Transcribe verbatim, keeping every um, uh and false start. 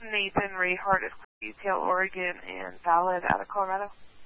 Nathan Rayhart of Detail, Oregon, and Valid out of Colorado.